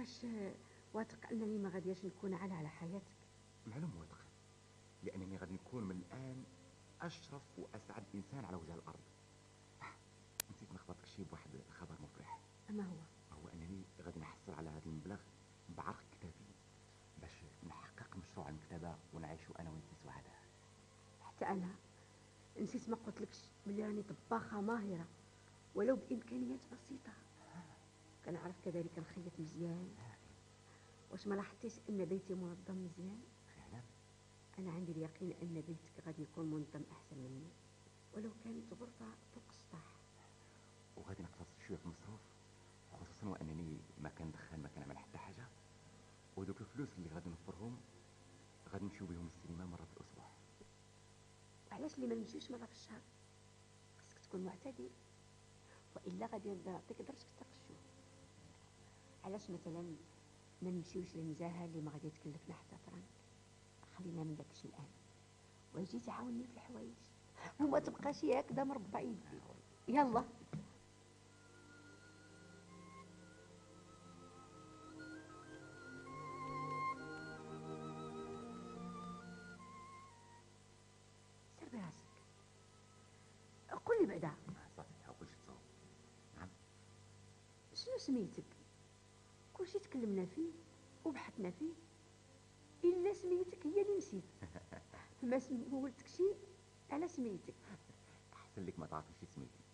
واش واثق انني ما غادياش نكون على حياتك؟ معلوم واثق، لانني غادي نكون من الان اشرف واسعد انسان على وجه الارض. نسيت نخبرك شي بواحد خبر مفرح. اما هو؟ هو انني غادي نحصل على هذا المبلغ بعرق كتابي باش نحقق مشروع المكتبه ونعيشوا انا وانت سعداء. حتى انا نسيت ما قلتلكش بلي راني طباخه ماهره ولو بامكانيات بسيطه. كنعرف كذلك نخيط مزيان. واش ما لاحظتيش ان بيتي منظم مزيان؟ فعلا. انا عندي اليقين ان بيتك غادي يكون منظم احسن مني ولو كانت غرفه فوق السطح. وغادي نقتص شويه في المصروف، خصوصا وانني ما كندخل ما كنعمل حتى حاجه. ودوك الفلوس اللي غادي نوفرهم غادي نمشيو بهم للسينما مره في الاسبوع. وعلاش اللي ما نمشيوش مره في الشهر؟ خاصك تكون معتدل والا غادي نبدا نعطيك درجه في التقشف. علاش مثلا ما نمشيوش للنزاهه اللي ما غادي تكلفنا حتى فرانك؟ خلينا من داك الشيء الان ويجي تعاوني في الحوايج وما تبقاش هكذا مربع يدي. يلا. سير براسك، قول لي بعدا صافي ها كلشي تصاوب. نعم. شنو سميتك؟ كلشي تكلمنا فيه وبحثنا فيه الا سميتك هي اللي نسيت. ما سولتكش على سميتك. احسن لك ما تعرفيش سميتي.